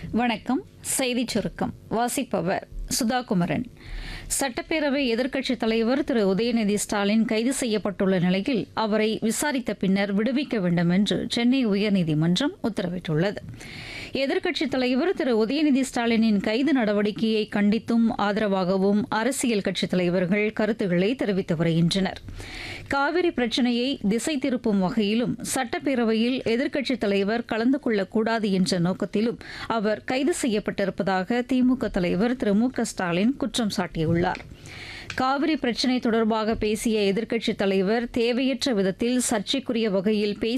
வணக்கம். செய்திச் சுருக்கம் வாசிப்பவர் சுதா குமரன். சட்டப்பேரவை எதிர்க்கட்சித் தலைவர் திரு உதயநிதி ஸ்டாலின் கைது செய்யப்பட்டுள்ள நிலையில் அவரை விசாரித்த பின்னர் விடுவிக்க வேண்டும் என்று சென்னை உயர்நீதிமன்றம் உத்தரவிட்டுள்ளது. எதிர்க்கட்சித் தலைவர் திரு உதயநிதி ஸ்டாலினின் கைது நடவடிக்கையை கண்டித்தும் ஆதரவாகவும் அரசியல் கட்சித் தலைவர்கள் கருத்துக்களை தெரிவித்து வருகின்றனர். காவிரி பிரச்சினையை திசை திருப்பும் வகையிலும் சட்டப்பேரவையில் எதிர்க்கட்சித் தலைவர் கலந்து கொள்ளக்கூடாது என்ற நோக்கத்திலும் அவர் கைது செய்யப்பட்டிருப்பதாக திமுக தலைவர் திரு மு க ஸ்டாலின் குற்றம் சாட்டியுள்ளார். காவிரி பிரச்சினை தொடர்பாக பேசிய எதிர்க்கட்சித் தலைவர் தேவையற்ற விதத்தில் சர்ச்சைக்குரிய வகையில்